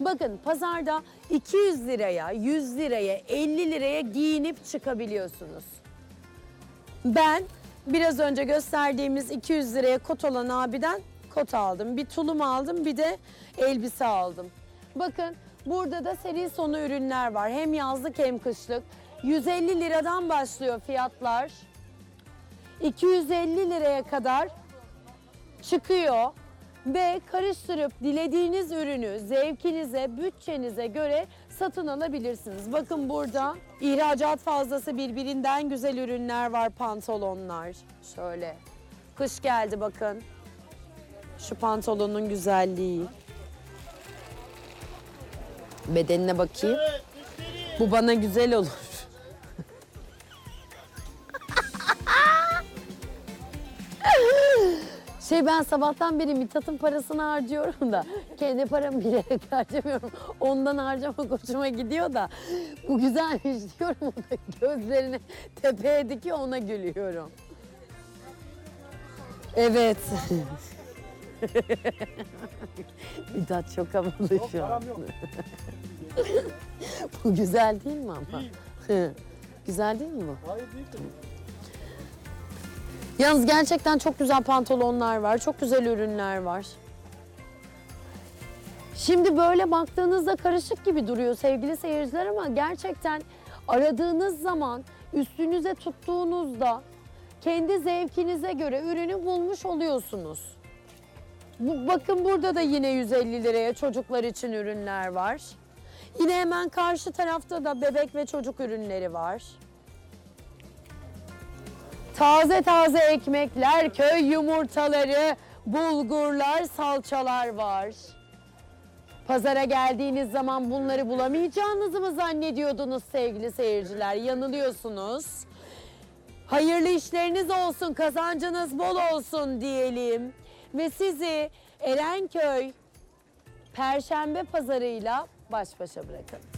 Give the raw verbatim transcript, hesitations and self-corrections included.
Bakın pazarda iki yüz liraya, yüz liraya, elli liraya giyinip çıkabiliyorsunuz. Ben biraz önce gösterdiğimiz iki yüz liraya kot olan abiden kot aldım. Bir tulum aldım, bir de elbise aldım. Bakın burada da seri sonu ürünler var. Hem yazlık hem kışlık. yüz elli liradan başlıyor fiyatlar. iki yüz elli liraya kadar çıkıyor. Ve karıştırıp dilediğiniz ürünü zevkinize, bütçenize göre satın alabilirsiniz. Bakın burada ihracat fazlası birbirinden güzel ürünler var, pantolonlar. Şöyle. Kış geldi bakın. Şu pantolonun güzelliği. Bedenine bakayım. Bu bana güzel olur. Şey ben sabahtan beri Mithat'ın parasını harcıyorum da kendi paramı bilerek harcamıyorum. Ondan harcamak hoşuma gidiyor da bu güzelmiş diyorum, o da gözlerini tepeye dikiyor, ona gülüyorum. Evet. Mithat çok havalı şu an. Bu güzel değil mi ama? Güzel değil mi bu? Hayır değil tabii. Yalnız gerçekten çok güzel pantolonlar var, çok güzel ürünler var. Şimdi böyle baktığınızda karışık gibi duruyor sevgili seyirciler ama gerçekten aradığınız zaman, üstünüze tuttuğunuzda kendi zevkinize göre ürünü bulmuş oluyorsunuz. Bu, bakın burada da yine yüz elli liraya çocuklar için ürünler var. Yine hemen karşı tarafta da bebek ve çocuk ürünleri var. Taze taze ekmekler, köy yumurtaları, bulgurlar, salçalar var. Pazara geldiğiniz zaman bunları bulamayacağınızı mı zannediyordunuz sevgili seyirciler? Yanılıyorsunuz. Hayırlı işleriniz olsun, kazancınız bol olsun diyelim. Ve sizi Erenköy Perşembe Pazarı'yla baş başa bırakalım.